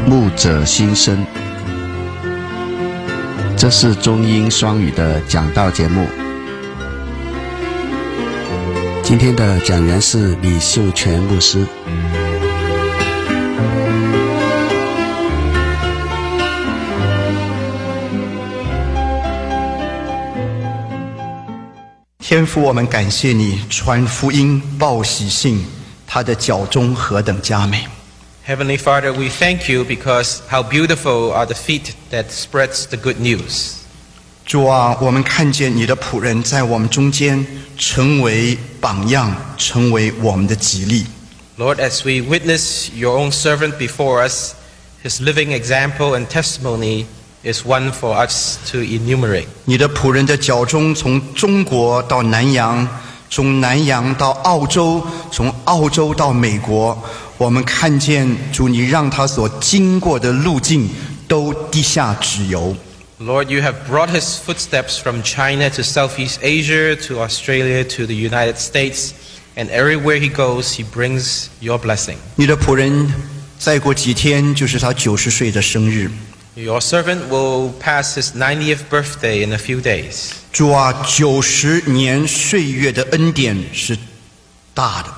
牧者心声，这是中英双语的讲道节目。今天的讲员是李秀全牧师。 天父，我们感谢你传福音报喜信，他的脚中何等佳美。 Heavenly Father, we thank you because how beautiful are the feet that spreads the good news. 主啊，我们看见你的仆人在我们中间成为榜样，成为我们的激励。 Lord, as we witness your own servant before us, his living example and testimony is one for us to enumerate. 你的仆人的脚中，从中国到南洋，从南洋到澳洲，从澳洲到美国，我们看见主，你让他所经过的路径都滴下脂油。 Lord, you have brought his footsteps from China to Southeast Asia, to Australia, to the United States, and everywhere he goes, he brings your blessing. 你的仆人再过几天就是他90岁的生日。 Your servant will pass his 90th birthday in a few days. 主啊，90年岁月的恩典是大的。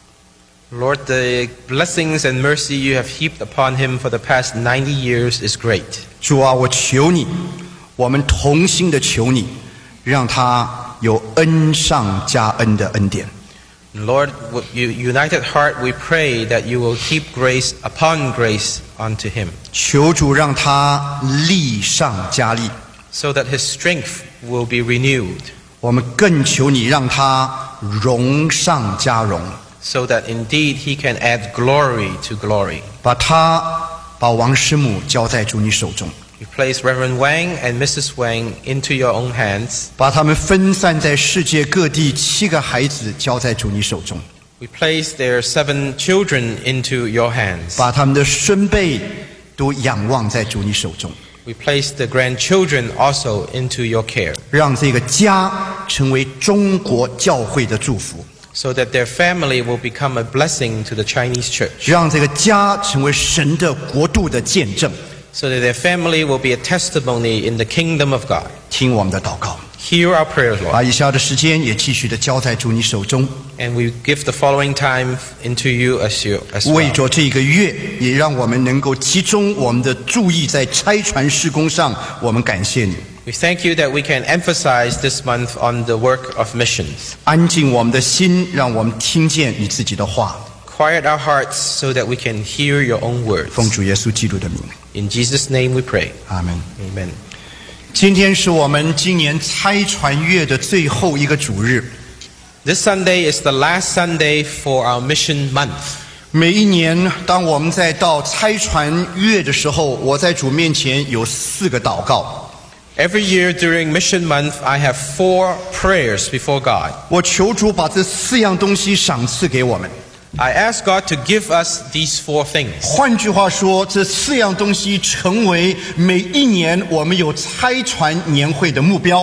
Lord, the blessings and mercy you have heaped upon him for the past 90 years is great. 主啊，我求你，我们同心的求你，让他有恩上加恩的恩典。 Lord, with united heart we pray that you will heap grace upon grace unto him, 求主让他力上加力。 so that his strength will be renewed, 我们更求你让他荣上加荣， so that indeed he can add glory to glory. 把王师母交在主你手中， We place Reverend Wang and Mrs. Wang into your own hands. 把他们分散在世界各地7个孩子交在主你手中， We place their 7 children into your hands. 把他们的孙辈都仰望在主你手中， We place the grandchildren also into your care, 让这个家成为中国教会的祝福， so that their family will become a blessing to the Chinese church, 让这个家成为神的国度的见证。 so that their family will be a testimony in the kingdom of God. 听我们的祷告， Hear our prayers, 把 Lord. 以下的时间也继续的交在主你手中。 And we give the following time into you as 为 well. 着这个月，也让我们能够集中我们的注意在拆传事工上。我们感谢你， We thank you that we can emphasize this month on the work of missions. 安静我们的心，让我们听见你自己的话。 Quiet our hearts so that we can hear your own words. 奉主耶稣基督的名， In Jesus' name we pray. 阿门。 Amen. 今天是我们今年拆传月的最后一个主日。 This Sunday is the last Sunday for our mission month. 每一年，当我们在到拆传月的时候，我在主面前有4个祷告。 Every year during mission month, I have 4 prayers before God. 我求主把这4样东西赏赐给我们。 I ask God to give us these 4 things. 换句话说，这4样东西成为每一年我们有拆传年会的目标。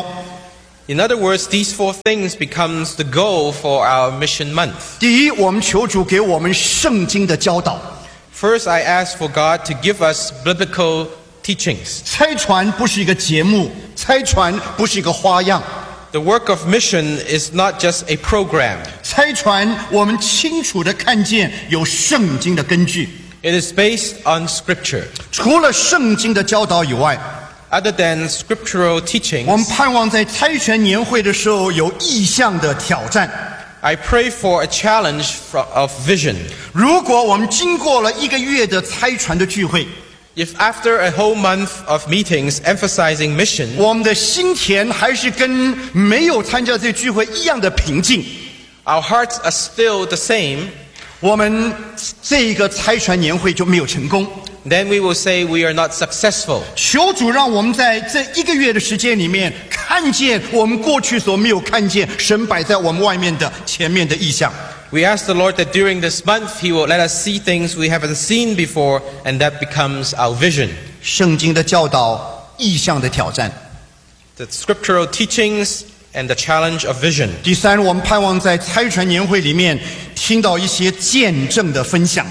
In other words, these 4 things becomes the goal for our mission month. 第一，我们求主给我们圣经的教导。 First, I ask for God to give us biblical teachings. 拆传不是一个节目，拆传不是一个花样。 The work of mission is not just a program. 拆传我们清楚地看见有圣经的根据。 It is based on scripture. 除了圣经的教导以外， Other than scriptural 我们 teachings, 盼望在拆传年会的时候有意向的挑战。 I pray for a challenge of vision. 如果我们经过了1个月的拆传的聚会， If after a whole month of meetings emphasizing mission, 我们的心田还是跟没有参加这聚会一样的平静， our hearts are still the same, 我们这一个拆传年会就没有成功。 then we will say we are not successful. 求主让我们在这1个月的时间里面，看见我们过去所没有看见，神摆在我们外面的前面的意象。 We ask the Lord that during this month He will let us see things we haven't seen before, and that becomes our vision. 圣经的教导，意象的挑战。 The scriptural teachings and the challenge of vision. 第三，我们盼望在拆传年会里面听到一些见证的分享。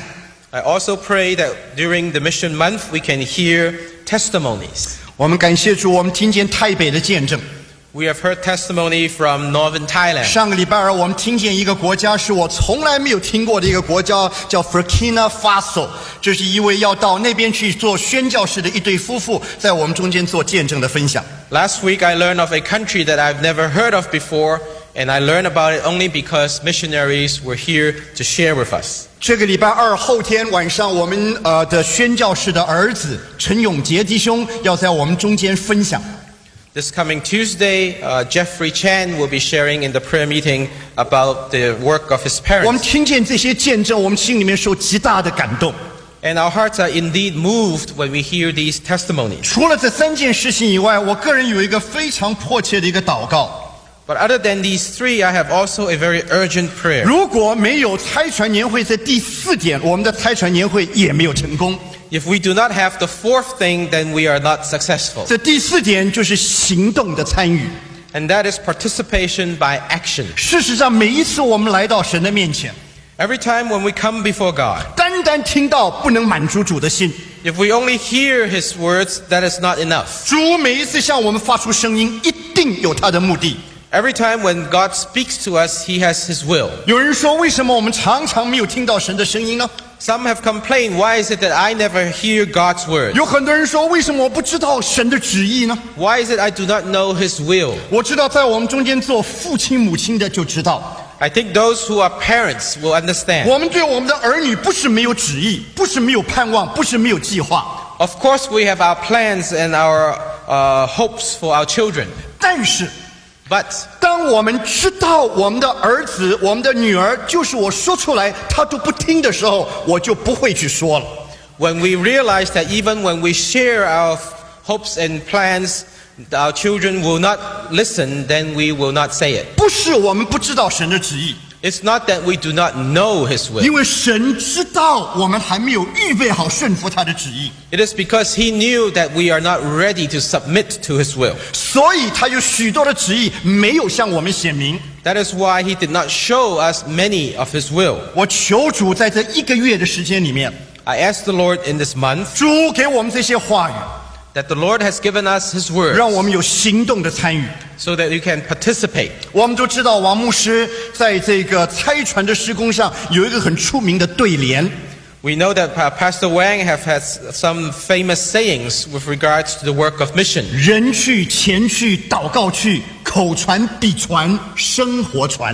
I also pray that during the mission month we can hear testimonies. 我们感谢主，我们听见台北的见证。 We have heard testimony from northern Thailand. 上个礼拜二，我们听见一个国家是我从来没有听过的一个国家，叫 Burkina Faso。这是一位要到那边去做宣教士的一对夫妇，在我们中间做见证的分享。 Last week I learned of a country that I've never heard of before, and I learned about it only because missionaries were here to share with us. 这个礼拜二后天晚上，我们的宣教士的儿子陈永杰弟兄要在我们中间分享。 This coming Tuesday, Jeffrey Chan will be sharing in the prayer meeting about the work of his 我们 parents. 听见这些见证，我们心里面受极大的感动。 And our hearts are indeed moved when we hear these testimonies. 除了这3件事情以外，我个人有一个非常迫切的一个祷告。 But other than these three, I have also a very urgent prayer. 如果没有差传年会这第4点，我们的差传年会也没有成功。 If we do not have the fourth thing, then we are not successful. 这第4点就是行动的参与。 And that is participation by action. 事实上，每一次我们来到神的面前， Every time when we come before God, 单单听到不能满足主的心。 if we only hear His words, that is not enough. 主每一次向我们发出声音，一定有他的目的。 Every time when God speaks to us, He has His will. 有人说，为什么我们常常没有听到神的声音呢？ Some have complained, why is it that I never hear God's word? 有很多人说，为什么我不知道神的旨意呢？ Why is it I do not know His will? 我知道，在我们中间做父亲母亲的就知道， I think those who are parents will understand. 我们对我们的儿女不是没有旨意，不是没有盼望，不是没有计划， Of course, we have our plans and our hopes for our children. 但是 But 当我们知道我们的儿子、我们的女儿，就是我说出来他都不听的时候，我就不会去说了。 when we realize that even when we share our hopes and plans, our children will not listen, then we will not say it. 不是我们不知道神的旨意， It's not that we do not know His 因 will. 为神知道我们还没有预备好顺服他的旨意， It is because He knew that we are not ready to submit to His will. 所以他有许多的旨意没有向我们显明。 That is why He did not show us many of His will. 我求主在这1个月的时间里面， I ask the Lord in this month 主给我们这些话语， that the Lord has given us His word 让我们有行动的参与。 so that you can participate. 我们都知道王牧师在这个差传的施工上有一个很出名的对联， We know that Pastor Wang have had some famous sayings with regards to the work of mission. 人去、钱去、祷告去，口传、笔传、生活传。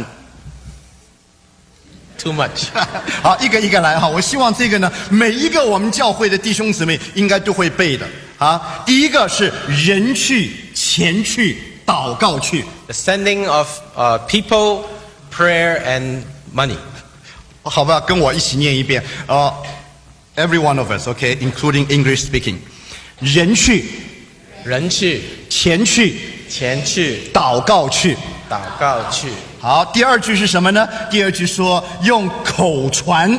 Too much. 好，一个一个来哈。我希望这个呢，每一个我们教会的弟兄姊妹应该都会背的啊。第一个是人去、钱去、祷告去。 The sending of people, prayer, and money. 好吧，跟我一起念一遍。Every one of us, okay, including English speaking. 人去、 人去、 钱去、 钱去、 祷告去。 祷告去。 好，第2句是什么呢？第2句说用口传、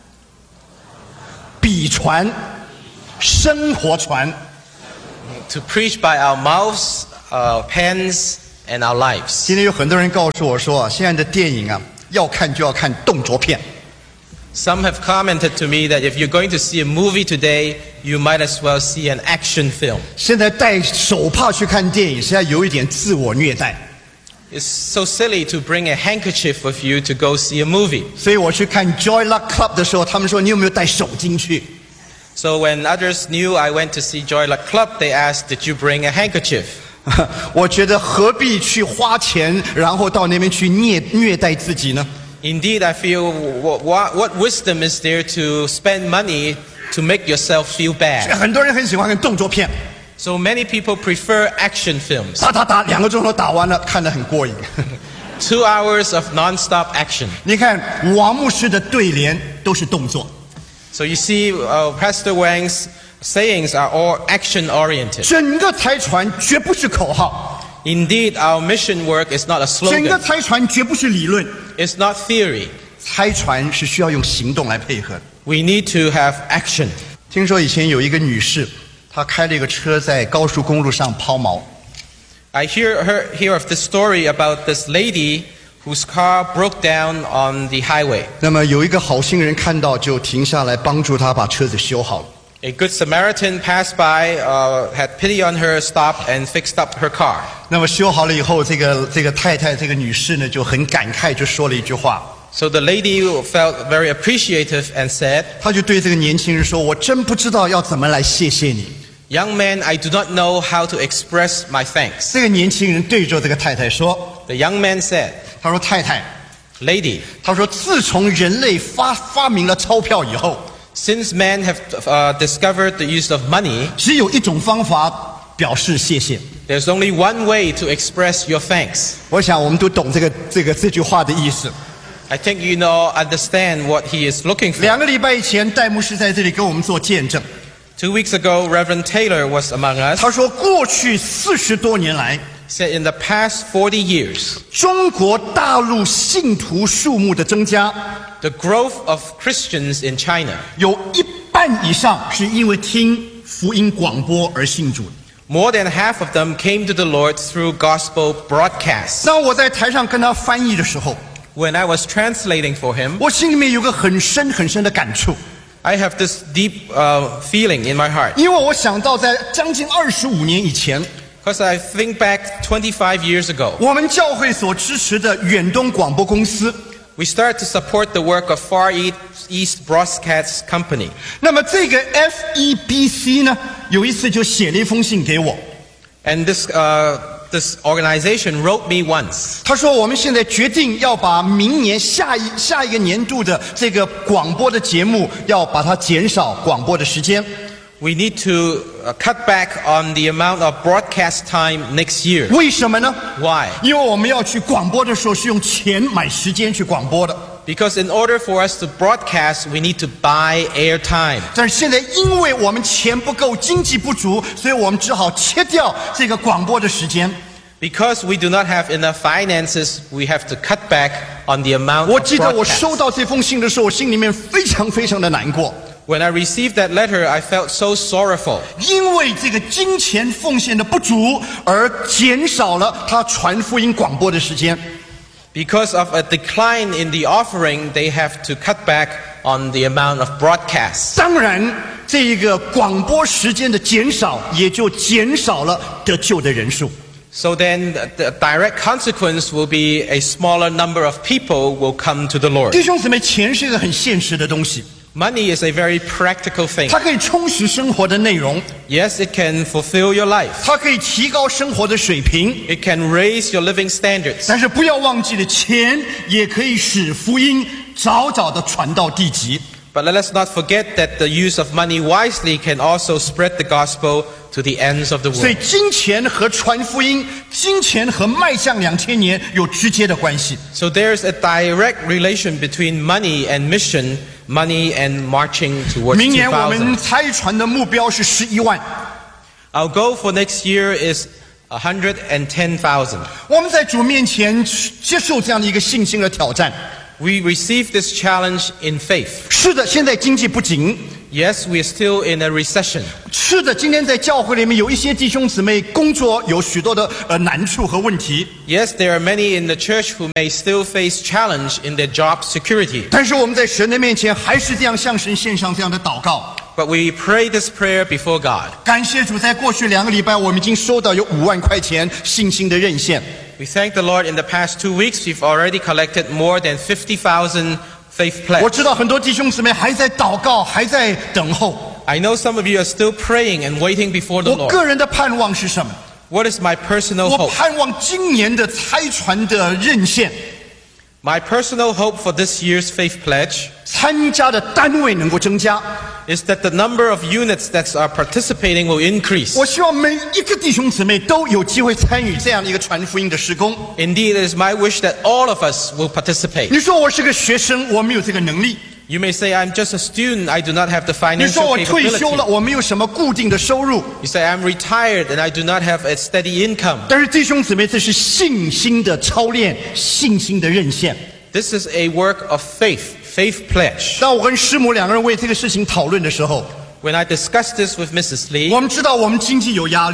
笔传、生活传。 To preach by our mouths, our pens, and our lives. 今天有很多人告诉我说啊，现在的电影啊，要看就要看动作片。 Some have commented to me that if you're going to see a movie today, you might as well see an action film. 现在带手帕去看电影，实在有一点自我虐待。 It's so silly to bring a handkerchief with you to go see a movie. 所以我去看 Joy Luck Club 的时候，他们说你有没有带手巾去？ So when others knew I went to see Joy Luck Club, they asked, did you bring a handkerchief? 我觉得何必去花钱，然后到那边去虐待自己呢？ Indeed, I feel what wisdom is there to spend money to make yourself feel bad? 很多人很喜欢看动作片， So many people prefer action films. 打2个钟头打完了，看得很过瘾。 2 hours of non-stop action. 你看王牧师的对联都是动作， So you see, Pastor Wang's sayings are all action-oriented. 整个财传绝不是口号， Indeed, our mission work is not a 整个 slogan. 财传绝不是理论， It's not theory. 财传是需要用行动来配合的。 We need to have action. 听说以前有一个女士，她开了一个车在高速公路上抛锚， I hear of this story about this lady whose car broke down on the highway. 那么有一个好心人看到，就停下来帮助他把车子修好了。 A good Samaritan passed by, had pity on her, stopped and fixed up her car. 那么修好了以后，这个太太，这个女士呢，就很感慨，就说了一句话。 So the lady felt very appreciative and said, 她就对这个年轻人说：“我真不知道要怎么来谢谢你。” Young man, I do not know how to express my thanks. 这个年轻人对着这个太太说 The young man said, ：“ 他说太太， Lady, 他说自从人类发明了钞票以后， since men have discovered the use of money, 只有一种方法表示谢谢。” there's only one way to express your thanks. 我想我们都懂这句话的意思。 I think you understand what he is looking for. 2个礼拜以前，戴牧师在这里跟我们做见证。 2 weeks ago, Reverend Taylor was among us. 他说，过去40多年来， Said in the past 40 years, 中国大陆信徒数目的增加， the growth of Christians in China, 有1半以上是因为听福音广播而信主。 more than half of them came to the Lord through gospel broadcasts. 当我在台上跟他翻译的时候， When I was translating for him, 我心里面有个很深很深的感触， I have this deep feeling in my heart. 因为我想到在将近25年以前， Because I think back 25 years ago, 我们教会所支持的远东广播公司， we started to support the work of Far East Broadcast Company. 那么这个 FEBC 呢，有一次就写了一封信给我， And this organization wrote me once. 他说我们现在决定要把明年下一个年度的这个广播的节目，要把它减少广播的时间。 We need to cut back on the amount of broadcast time next year. 为什么呢？ Why? 因为我们要去广播的时候是用钱买时间去广播的， Because in order for us to broadcast, we need to buy airtime. 但是现在因为我们钱不够，经济不足，所以我们只好切掉这个广播的时间。 Because we do not have enough finances, we have to cut back on the amount 我 of 记得我收 broadcast. 到这封信的时候，我心里面非常非常的难过， When I received that letter, I felt so sorrowful. 因为这个金钱奉献的不足而减少了他传福音广播的时间。 Because of a decline in the offering, they have to cut back on the amount of broadcasts. 当然，这一个广播时间的减少，也就减少了得救的人数。 So then the direct consequence will be a smaller number of people will come to the Lord. 弟兄姊妹，钱是一个很现实的东西， Money is a very practical thing. 它可以充实生活的内容， Yes, it can fulfill your life. 它可以提高生活的水平。 It can raise your living standards. 但是不要忘记了，钱也可以使福音早早的传到地极。 But let us not forget that the use of money wisely can also spread the gospel to the ends of the 所以 world. 金钱和传福音，金钱和迈向2000年有直接的关系。 So there's a direct relation between money and mission, money and marching towards 明年我们 2000. 差传的目标是11万。 Our goal for next year is 110,000. 我们在主面前接受这样的一个信心的挑战。 We receive this challenge in faith. 是的，现在经济不景。 Yes, we are still in a recession. 是的，今天在教会里面有一些弟兄姊妹工作有许多的难处和问题。 Yes, there are many in the church who may still face challenge in their job security. 但是我们在神的面前还是这样向神献上这样的祷告。 But we pray this prayer before God. 感谢主，在过去2个礼拜，我们已经收到有5万块钱信心的认献。 We thank the Lord in the past 2 weeks we've already collected more than 50,000 faith 我 pledge. 知道很多弟兄姊妹还在祷告，还在等候。 I know some of you are still praying and waiting before the 我 Lord. 个人的盼望是什么？ What is my personal 我 hope? 盼望今年的差传的认献， My personal hope for this year's faith pledge 参加的单位能够增加。 is that the number of units that are participating will increase. 我希望每一个弟兄姊妹都有机会参与这样的一个传福音的事工。 Indeed, it is my wish that all of us will participate. 你说我是个学生，我没有这个能力； You may say, I'm just a student, I do not have the 你说 financial 我退休了， capability. 我没有什么固定的收入。 You say, I'm retired and I do not have a steady income. 但是弟兄姊妹，这是信心的操练，信心的认献。 This is a work of faith, faith pledge. 当我跟师母2个人为这个事情讨论的时候， When I discussed this with Mrs. Lee, 我们知道我们经济有压力，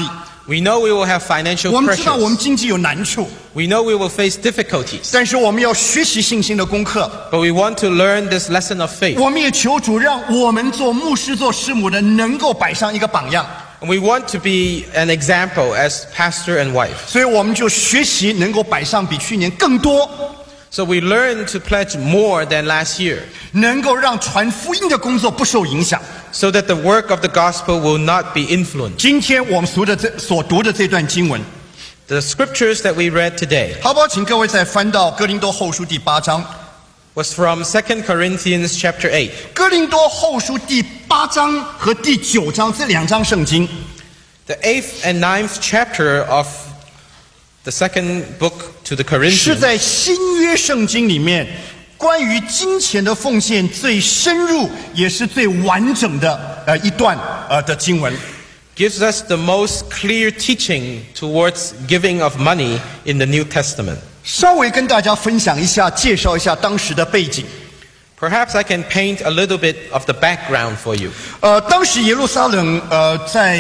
We know we will have financial 我们知道我们 pressures. 经济有难处， We know we will face difficulties. 但是我们要学习信心的功课。 But we want to learn this lesson of faith. 我们也求主让我们做牧师、做师母的能够摆上一个榜样。 And we want to be an example as pastor and wife. 所以我们就学习能够摆上比去年更多， So we learn to pledge more than last year, 能够让传福音的工作不受影响。 so that the work of the gospel will not be influenced. 今天我们所读的这段经文， The scriptures that we read today 好不好？请各位再翻到哥林多后书第8章。 was from 2 Corinthians chapter 8. 哥林多后书第8章和第9章这2章圣经， The 8th and 9th chapter of the second book to the 是 Corinthians 在新约圣经里面关于金钱的奉献最深入也是最完整的一段的经文。 gives us the most clear teaching towards giving of money in the New Testament. 稍微跟大家分享一下，介绍一下当时的背景。 Perhaps I can paint a little bit of the background for you. 当时耶路撒冷在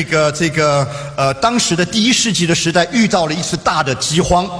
当时的第1世纪的时代遇到了一次大的饥荒。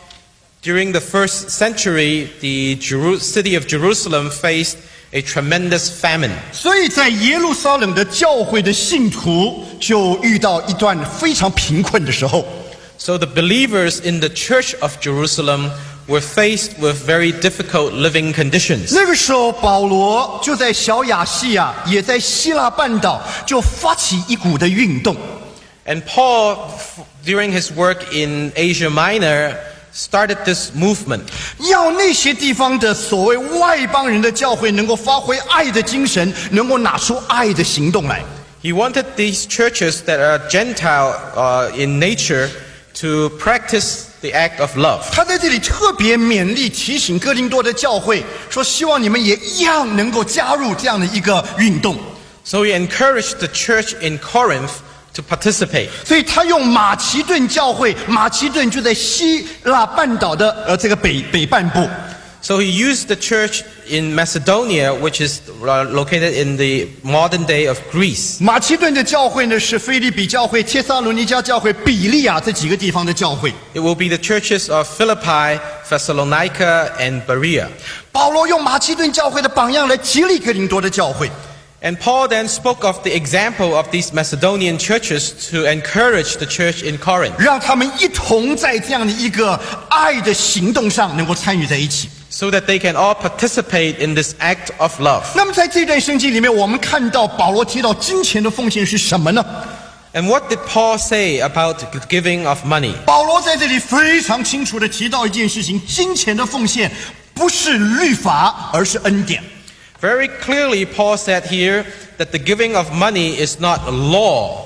During the first century, the city of Jerusalem faced a tremendous famine. 所以在耶路撒冷的教会的信徒就遇到一段非常贫困的时候。 So the believers in the church of Jerusalem were faced with very difficult living conditions. 那个时候，保罗就在小亚细亚，也在希腊半岛，就发起一股的运动。 And Paul, during his work in Asia Minor, started this movement. 要那些地方的所谓外邦人的教会能够发挥爱的精神，能够拿出爱的行动来。 He wanted these churches that are Gentile in nature to practice the act of love. 他在这里特别勉励提醒哥林多的教会，说希望你们也一样能够加入这样的一个运动。 So he encouraged the church in Corinth to participate. 所以他用马其顿教会，马其顿就在希腊半岛的这个北半部。 So he used the church in Macedonia, which is located in the modern day of Greece. 马其顿的教会呢是腓立比教会、帖撒罗尼迦教会、比利亚这几个地方的教会。 It will be the churches of Philippi, Thessalonica, and Berea. 保罗用马其顿教会的榜样来激励哥林多的教会。 And Paul then spoke of the example of these Macedonian churches to encourage the church in Corinth, 让他们一同在这样的一个爱的行动上能够参与在一起。 so that they can all participate in this act of love. 那么在这段圣经里面，我们看到保罗提到金钱的奉献是什么呢？ And what did Paul say about giving of money? 保罗在这里非常清楚地提到一件事情：金钱的奉献不是律法，而是恩典。 Very clearly, Paul said here that the giving of money is not law,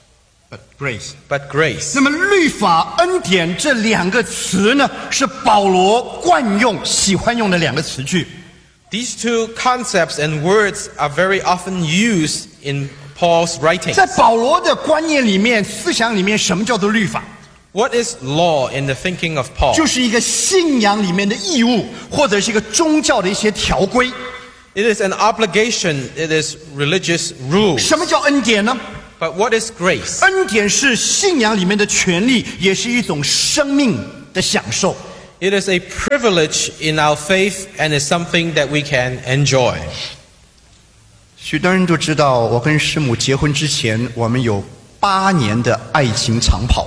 Grace。 but grace. 那么律法、恩典这两个词呢，是保罗惯用、喜欢用的两个词句。 These two concepts and words are very often used in Paul's writings. 在保罗的观念里面、思想里面，什么叫做律法？ What is law in the thinking of Paul? 就是一个信仰里面的义务，或者是一个宗教的一些条规。 It is an obligation, it is religious rules. 什么叫恩典呢？ But what is grace? 恩典是信仰里面的权利，也是一种生命的享受。 It is a privilege in our faith and is something that we can enjoy. 许多人都知道，我跟师母结婚之前，我们有8年的爱情长跑。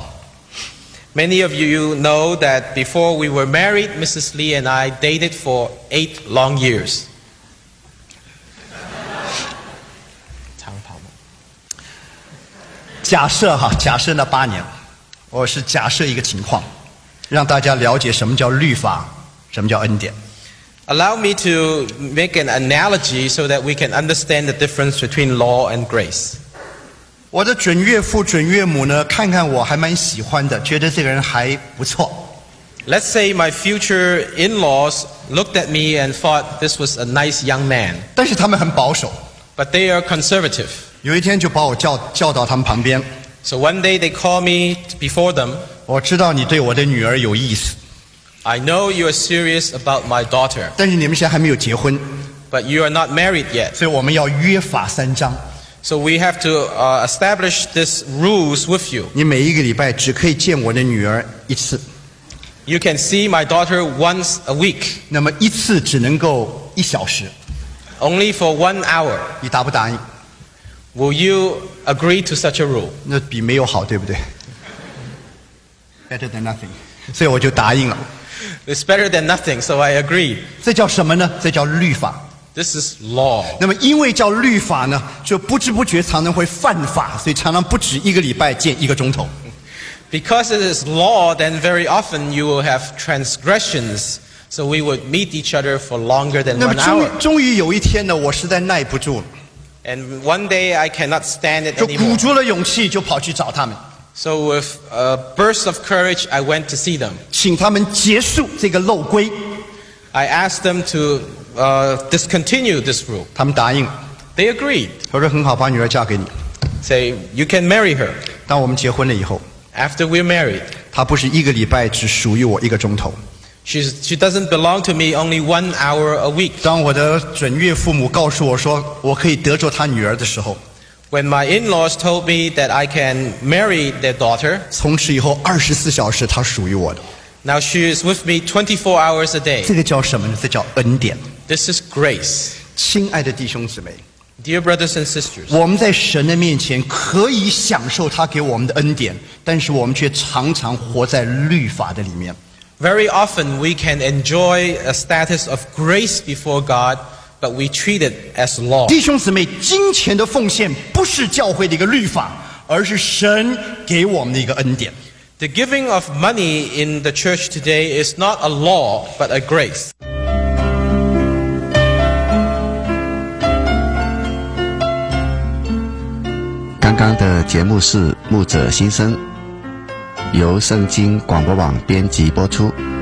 Many of you know that before we were married, Mrs. Lee and I dated for 8 long years. 假设那8年，我是假设一个情况，让大家了解什么叫律法，什么叫恩典。 Allow me to make an analogy so that we can understand the difference between law and grace. 我的准岳父、准岳母呢，看看我还蛮喜欢的，觉得这个人还不错。 Let's say my future in-laws looked at me and thought this was a nice young man, 但是他们很保守， but they are conservative. 有一天就把我叫到他们旁边。 So one day they call me before them. 我知道你对我的女儿有意思， I know you are serious about my daughter, 但是你们现在还没有结婚， but you are not married yet. 所以我们要约法3章。 So we have to establish these rules with you. 你每一个礼拜只可以见我的女儿一次， You can see my daughter once a week, 那么一次只能够1小时， only for 1 hour. 你答不答应？ Will you agree to such a rule? 那比没有好，对不对 ？Better than nothing， 所以我就答应了。 It's better than nothing, so I agree. 这叫什么呢？这叫律法。 This is law. 那么因为叫律法呢，就不知不觉常常会犯法，所以常常不止1个礼拜见1个钟头。 Because it is law, then very often you will have transgressions. So we would meet each other for longer than 那么 1 hour. 终于有一天呢，我实在耐不住了， And one day I cannot stand it 就鼓 anymore. 足了勇气，就跑去找他们， So with a burst of courage, I went to see them. 请他们结束这个漏规。 I asked them to discontinue this rule. 他们答应了， They agreed. 我说很好，把女儿嫁给你。 Say, you can marry her. 当我们结婚了以后， After we're married, 她不是1个礼拜只属于我1个钟头。 she doesn't belong to me only 1 hour a week. 当我的准岳父母告诉我说我可以得着她女儿的时候， When my in-laws told me that I can marry their daughter, 从此以后24小时她属于我的。 now she is with me 24 hours a day. 这个叫什么呢？这叫恩典。 This is grace. 亲爱的弟兄姊妹， Dear brothers and sisters, 我们在神的面前可以享受他给我们的恩典，但是我们却常常活在律法的里面。 very often we can enjoy a status of grace before God, but we treat it as law. 弟兄姊妹，金钱的奉献不是教会的一个律法，而是神给我们的一个恩典。 The giving of money in the church today is not a law, but a grace. 刚刚的节目是牧者心声，由圣经广播网编辑播出。